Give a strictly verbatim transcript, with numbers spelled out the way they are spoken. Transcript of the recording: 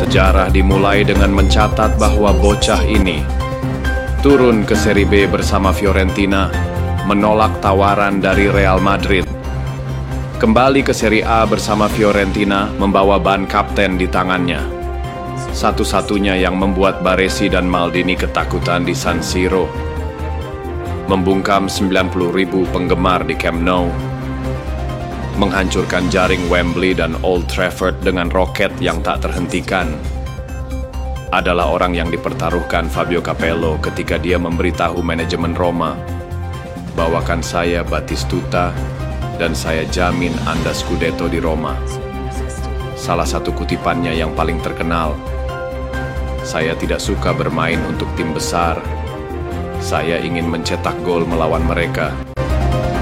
Sejarah dimulai dengan mencatat bahwa bocah ini turun ke Serie B bersama Fiorentina, menolak tawaran dari Real Madrid. Kembali ke Serie A bersama Fiorentina, membawa ban kapten di tangannya. Satu-satunya yang membuat Baresi dan Maldini ketakutan di San Siro. Membungkam sembilan puluh ribu penggemar di Camp Nou. Menghancurkan jaring Wembley dan Old Trafford dengan roket yang tak terhentikan. Adalah orang yang dipertaruhkan Fabio Capello ketika dia memberitahu manajemen Roma, bawakan saya Batistuta dan saya jamin Anda Scudetto di Roma. Salah satu kutipannya yang paling terkenal, saya tidak suka bermain untuk tim besar, saya ingin mencetak gol melawan mereka.